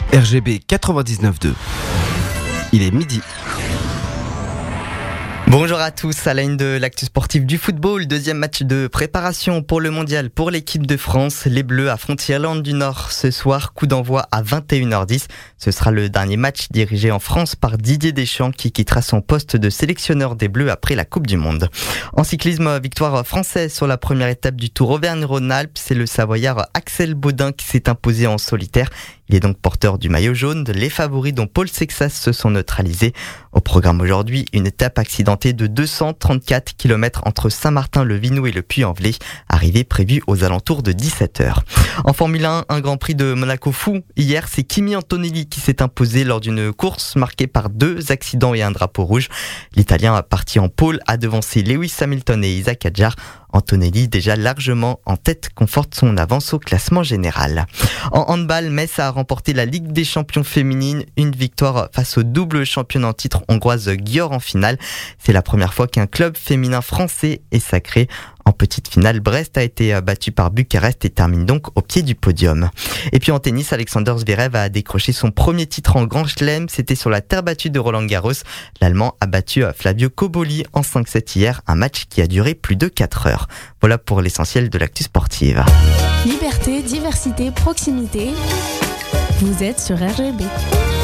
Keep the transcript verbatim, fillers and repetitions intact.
R G B quatre-vingt-dix-neuf deux. Il est midi. Bonjour à tous, à la une de l'actu sportif du football, deuxième match de préparation pour le mondial pour l'équipe de France. Les Bleus affrontent l'Irlande du Nord ce soir, coup d'envoi à vingt et une heures dix. Ce sera le dernier match dirigé en France par Didier Deschamps qui quittera son poste de sélectionneur des Bleus après la Coupe du Monde. En cyclisme, victoire française sur la première étape du Tour Auvergne-Rhône-Alpes. C'est le Savoyard Axel Baudin qui s'est imposé en solitaire. Il est donc porteur du maillot jaune. Les favoris dont Paul Sexas se sont neutralisés. Au programme aujourd'hui, une étape accidentée de deux cent trente-quatre kilomètres entre Saint-Martin-le-Vinou et le Puy-en-Velay, arrivée prévue aux alentours de dix-sept heures. En Formule un, un Grand Prix de Monaco fou. Hier, c'est Kimi Antonelli qui s'est imposé lors d'une course marquée par deux accidents et un drapeau rouge. L'Italien, parti en pôle, a devancé Lewis Hamilton et Isaac Hadjar. Antonelli, déjà largement en tête, conforte son avance au classement général. En handball, Metz a remporté la Ligue des champions féminines, une victoire face au double championne en titre hongroise Győr en finale. C'est la première fois qu'un club féminin français est sacré. En petite finale, Brest a été battu par Bucarest et termine donc au pied du podium. Et puis en tennis, Alexander Zverev a décroché son premier titre en Grand Chelem. C'était sur la terre battue de Roland-Garros. L'Allemand a battu Flavio Cobolli en cinq sept hier, un match qui a duré plus de quatre heures. Voilà pour l'essentiel de l'actu sportive. Liberté, diversité, proximité. Vous êtes sur R G B.